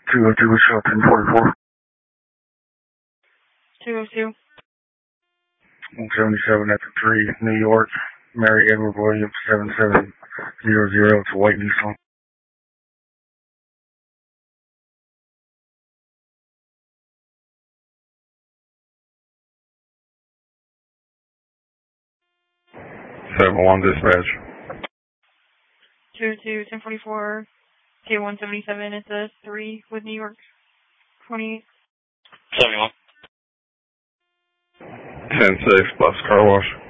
202, shot 1044. 202. 177 at the 3, New York. Mary Edward Williams, 7700. It's a white Nissan. One dispatch. 202, 1044, K177 at the 3 with New York. 28. 71. 10-6, bus car wash.